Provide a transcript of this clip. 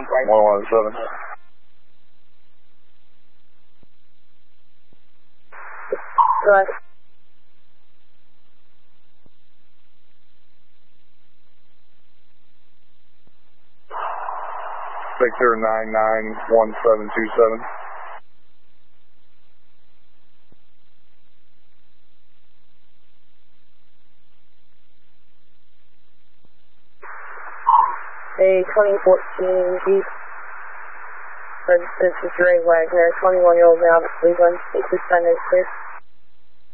117. Go ahead. Victor 991727. A 2014 Jeep. This is Ray Wagner, 21-year-old male, Cleveland. 8 to 10 is clear.